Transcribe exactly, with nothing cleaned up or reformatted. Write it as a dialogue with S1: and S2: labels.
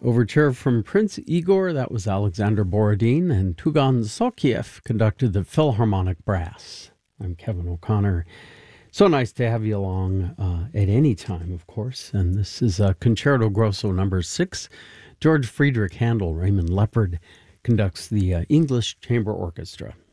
S1: Overture from Prince Igor, that was Alexander Borodin, and Tugan Sokiev conducted the Philharmonic Brass. I'm Kevin O'Connor. So nice to have you along uh, at any time, of course. And this is uh, Concerto Grosso number six. George Friedrich Handel, Raymond Leopard conducts the uh, English Chamber Orchestra.